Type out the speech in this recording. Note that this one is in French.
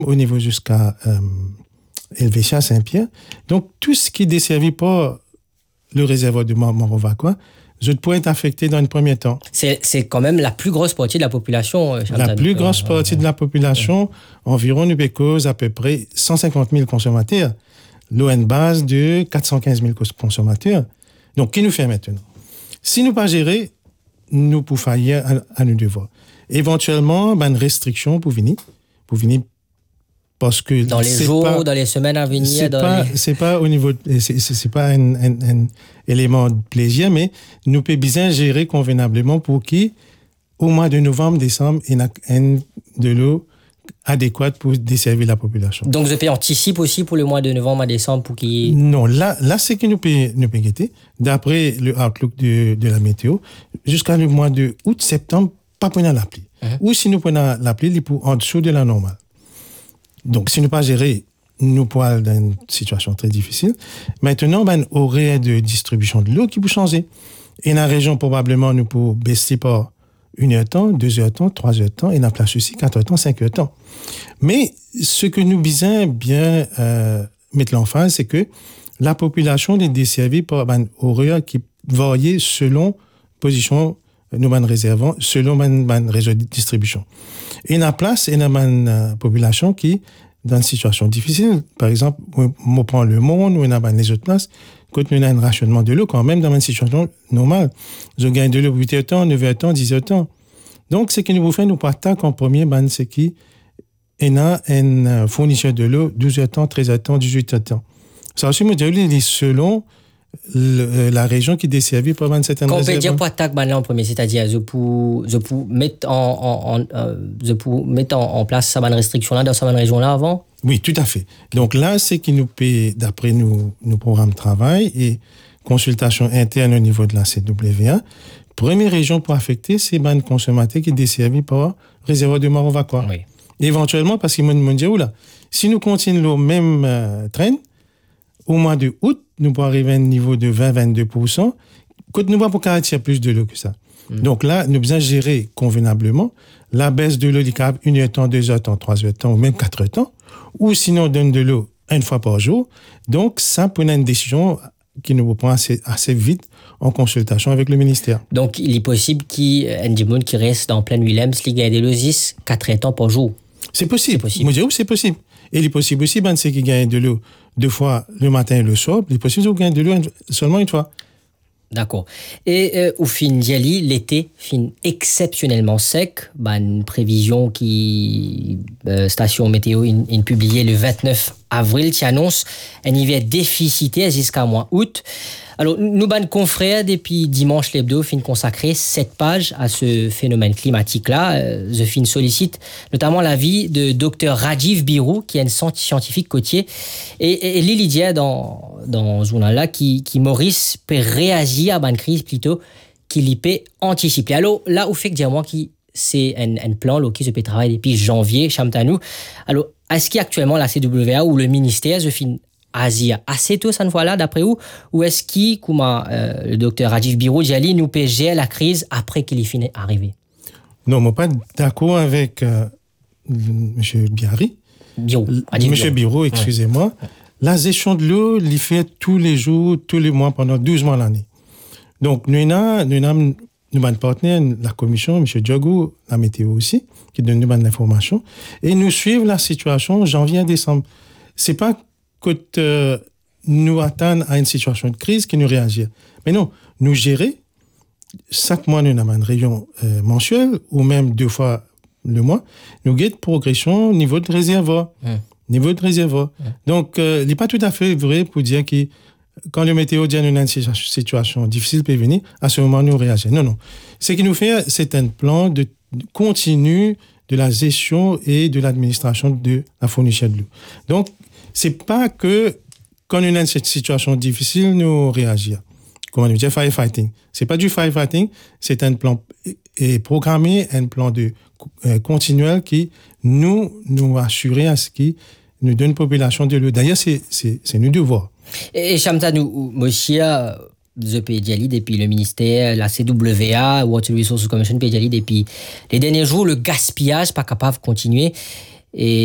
au niveau jusqu'à Helvetia, Saint-Pierre. Donc, tout ce qui est desservi par le réservoir de Morovacois, je pourrais être affecté dans un premier temps. C'est quand même la plus grosse partie de la population. La plus grosse partie de la population, environ, nous cause à peu près 150 000 consommateurs. L'eau est une base de 415 000 consommateurs. Donc, qui nous fait maintenant? Si nous pas gérer, nous pouvons faillir à nos devoirs. Éventuellement, une restriction pour venir parce que dans les jours, dans les semaines à venir. C'est pas au niveau, c'est pas un élément de plaisir, mais nous pouvons bien gérer convenablement pour qu'au mois de novembre, décembre, il y ait de l'eau adéquate pour desservir la population. Donc, je peux anticiper aussi pour le mois de novembre à décembre pour qu'il... Non, là, c'est que nous pouvons guetter. D'après le outlook de la météo, jusqu'à le mois de août, septembre, pas prendre la pluie. Ou si nous prenons la pluie, il est en dessous de la normale. Donc, si nous pas gérer, nous pouvons être dans une situation très difficile. Maintenant, aurait de distribution de l'eau qui peut changer. Et dans la région, probablement, nous pouvons baisser par 1 heure de temps, 2 heures de temps, 3 heures de temps, et dans la place aussi 4 heures de temps, 5 heures de temps. Mais ce que nous disons bien mettre l'emphase, c'est que la population est desservie par un horaire qui varie selon position nous réservons, selon un réseau de distribution. Et dans la place, il y a une population qui dans une situation difficile. Par exemple, on prend le monde, ou on a les autres places, quand on a un rationnement de l'eau, quand même, dans une situation normale. Je gagne de l'eau 8 heures de temps, 9 heures de temps, 10 heures de temps. Donc, ce qui nous fait, nous attaquer en premier, c'est qu'il y a un fournisseur de l'eau 12 heures de temps, 13 heures de temps, 18 heures de temps. Ça aussi, il est selon la région qui est desservie par une certaine réserve. Qu'on peut dire pour attaquer en premier, c'est-à-dire je peux mettre en place cette restriction là dans cette région là avant. Oui, tout à fait. Donc là, c'est qui nous paie d'après nos programmes de travail et consultation interne au niveau de la CWA. Première région pour affecter, c'est un consommateur qui est desservi par réservoir de Morovacois. Oui. Éventuellement, parce qu'ils m'ont dit, si nous continuons le même train, au mois de août, nous pourrons arriver à un niveau de 20-22%. Quand nous ne pouvons pas attirer plus de l'eau que ça. Donc là, nous devons gérer convenablement la baisse de l'eau, 1 heure de temps, 2 heures de temps, 3 heures de temps, ou même 4 heures de temps. Ou sinon, on donne de l'eau 1 fois par jour. Donc, ça peut être une décision qui nous prend assez vite en consultation avec le ministère. Donc, il est possible qu'il y ait des gens qui restent dans plein Willem, qui gagnent de l'eau 4 heures de temps par jour. C'est possible. Moi, je dis, c'est possible. Et il est possible aussi, c'est qu'ils gagnent de l'eau 2 fois le matin et le soir. Il est possible qu'ils gagnent de l'eau seulement 1 fois. D'accord. Et au fin d'Yali, l'été fin exceptionnellement sec. Une prévision qui station météo in publiée le 29 avril qui annonce un hiver déficitaire jusqu'à mois août. Alors, nous, confrères, depuis dimanche l'hebdo, fin consacré 7 pages à ce phénomène climatique-là. Je fin sollicite notamment l'avis de Dr Rajiv Birou, qui est un scientifique côtier, et Lydia dans ce journal-là, qui Maurice peut réagir à une crise plutôt qu'il peut anticiper. Alors, là, où fait que dire moi qui c'est un plan là, qui se peut travailler depuis janvier, Chamtanou. Alors, est-ce qu'actuellement la CWA ou le ministère se fin Asie assez tôt cette fois-là d'après vous, ou est-ce qu'il, comme le docteur Rajiv Birou Djali nous peut gérer la crise après qu'il est fini arrivé? Non, moi pas d'accord avec monsieur Biari. Monsieur Birou, excusez-moi. Ouais. La gestion de l'eau, il fait tous les jours, tous les mois, pendant 12 mois l'année. Donc, nous avons un partenaire, la commission, monsieur Djogou, la météo aussi, qui donne nous l'information. Et nous suivons la situation janvier à décembre. C'est pas que nous attendons à une situation de crise qui nous réagit. Mais non, nous gérer, chaque mois, nous avons une réunion mensuelle, ou même 2 fois le mois, nous guettons progression au niveau de réservoir. Niveau de réservoir. Donc, il n'est pas tout à fait vrai pour dire que quand le météo dit une situation difficile peut venir, à ce moment, nous réagissons. Non. Ce qu'il nous fait, c'est un plan de continu de la gestion et de l'administration de la fourniture de l'eau. Donc, c'est pas que quand on a cette situation difficile, nous réagir. Comment on dit firefighting. C'est pas du firefighting, c'est un plan programmé, un plan de continuel qui nous assurer à ce qui nous donne population de l'eau. D'ailleurs, c'est nos devoirs. Et Chamta, nous, monsieur, The Pédiali, depuis le ministère, la CWA, Water Resources Commission Pédiali, depuis les derniers jours, le gaspillage, pas capable de continuer. Et